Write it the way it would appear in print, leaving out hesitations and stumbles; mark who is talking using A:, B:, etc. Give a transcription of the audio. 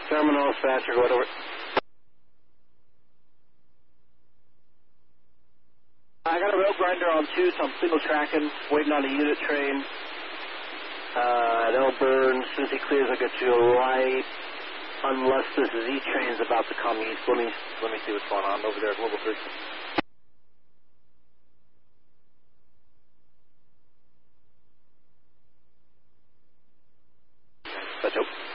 A: Terminal, Thatcher, go over. I got a rail grinder on 2, so I'm signal tracking, waiting on a unit train. At Elburn, as soon as he clears, I'll get you a light. Unless this Z train is about to come east. Let me see what's going on over there at Global 3. That's